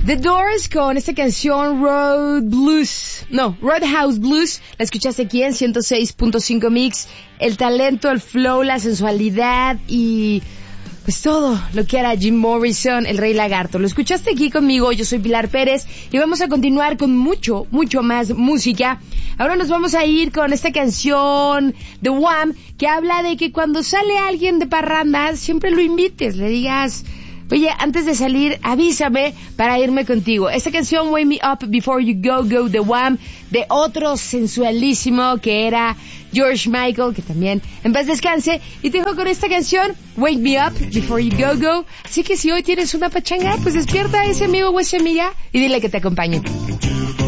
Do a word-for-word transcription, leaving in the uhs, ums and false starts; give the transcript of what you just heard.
The Doors con esta canción Road Blues, no, Roadhouse Blues, la escuchaste aquí en ciento seis punto cinco Mix, el talento, el flow, la sensualidad y pues todo lo que era Jim Morrison, el Rey Lagarto. Lo escuchaste aquí conmigo, yo soy Pilar Pérez y vamos a continuar con mucho, mucho más música. Ahora nos vamos a ir con esta canción de Wham, que habla de que cuando sale alguien de parranda, siempre lo invites, le digas... Oye, antes de salir, avísame para irme contigo. Esta canción, Wake Me Up Before You Go Go, de Wham, de otro sensualísimo que era George Michael, que también en paz descanse. Y te dejo con esta canción, Wake Me Up Before You Go Go. Así que si hoy tienes una pachanga, pues despierta a ese amigo o esa amiga y dile que te acompañe.